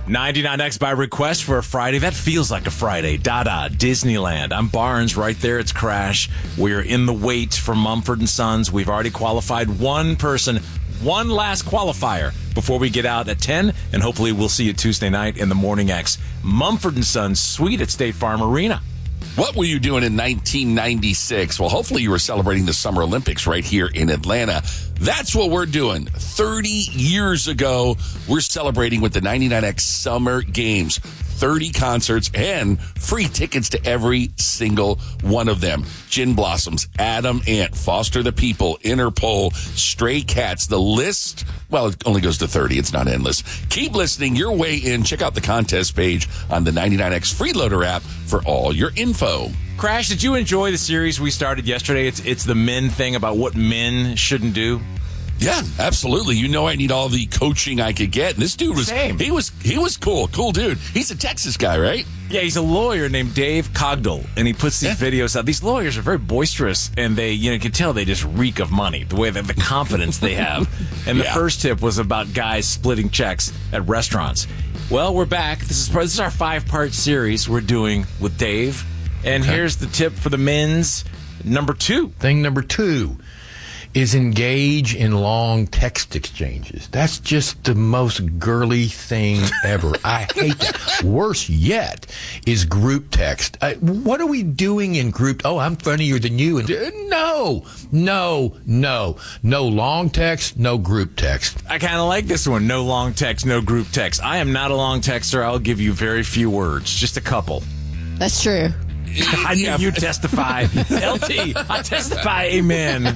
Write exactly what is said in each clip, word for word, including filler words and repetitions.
ninety-nine X by request for a Friday. That feels like a Friday. Dada, Disneyland. I'm Barnes. Right there, it's Crash. We're in the wait for Mumford and Sons. We've already qualified one person, one last qualifier before we get out at ten, and hopefully we'll see you Tuesday night in the Morning X. Mumford and Sons Suite at State Farm Arena. What were you doing in nineteen ninety-six? Well, hopefully you were celebrating the Summer Olympics right here in Atlanta. That's what we're doing. thirty years ago, we're celebrating with the ninety-nine X Summer Games. thirty concerts and free tickets to every single one of them. Gin Blossoms, Adam Ant, Foster the People, Interpol, Stray Cats. The list, well, it only goes to thirty. It's not endless. Keep listening. Your way in. Check out the contest page on the ninety-nine X Freeloader app for all your info. Crash, did you enjoy the series we started yesterday? It's it's the men thing about what men shouldn't do. Yeah, absolutely. You know I need all the coaching I could get. And this dude was Same. he was he was cool. Cool dude. He's a Texas guy, right? Yeah, he's a lawyer named Dave Cogdell, and he puts these Yeah. videos out. These lawyers are very boisterous, and they, you know, you can tell they just reek of money, the way that the confidence they have. And the Yeah. first tip was about guys splitting checks at restaurants. Well, we're back. This is this is our five-part series we're doing with Dave. And Okay. here's the tip for the men's number two. Thing number two is engage in long text exchanges. That's just the most girly thing ever. I hate that. Worse yet is group text. Uh, what are we doing in group? Oh, I'm funnier than you. And uh, no, no, no, no long text, no group text. I kind of like this one. No long text, no group text. I am not a long texter. I'll give you very few words, just a couple. That's true. I knew Yeah. you testify. L T, I testify, amen.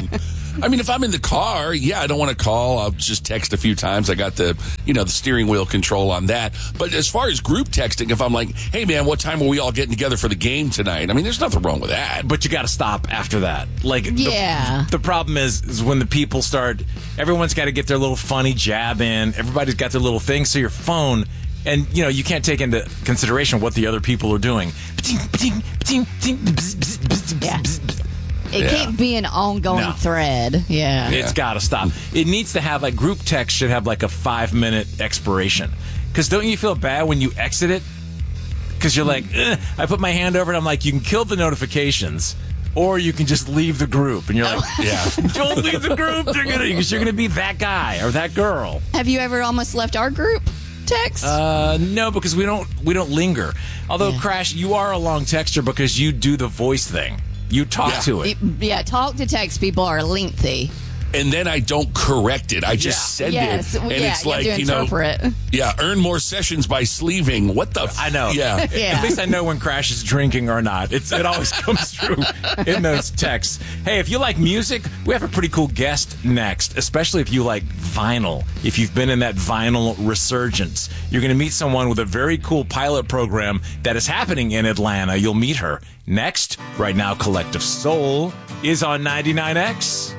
I mean, if I'm in the car, yeah, I don't want to call. I'll just text a few times. I got the, you know, the steering wheel control on that. But as far as group texting, if I'm like, hey, man, what time are we all getting together for the game tonight? I mean, there's nothing wrong with that. But you got to stop after that. Like, the- Yeah. The, problem is, is when the people start, everyone's got to get their little funny jab in. Everybody's got their little thing. So your phone, and, you know, you can't take into consideration what the other people are doing. Yeah. It Yeah. can't be an ongoing No. thread. Yeah. It's got to stop. It needs to have, like, group text should have, like, a five-minute expiration. Because don't you feel bad when you exit it? Because you're like, Ugh. I put my hand over it, I'm like, you can kill the notifications, or you can just leave the group. And you're like, Yeah. don't leave the group. They're gonna, because you're going to be that guy or that girl. Have you ever almost left our group text? Uh, no, because we don't we don't linger. Although, Yeah. Crash, you are a long texter because you do the voice thing. You talk Yeah. to it. It- yeah, talk to text people are lengthy. And then I don't correct it. I just Yeah. send Yes. it. And yeah, it's you like, have to you know, interpret. yeah, earn more sessions by sleeving. What the? F- I know. Yeah. Yeah. At least I know when Crash is drinking or not. It's, it always comes through in those texts. Hey, if you like music, we have a pretty cool guest next, especially if you like vinyl. If you've been in that vinyl resurgence, you're going to meet someone with a very cool pilot program that is happening in Atlanta. You'll meet her next. Right now, Collective Soul is on ninety-nine X.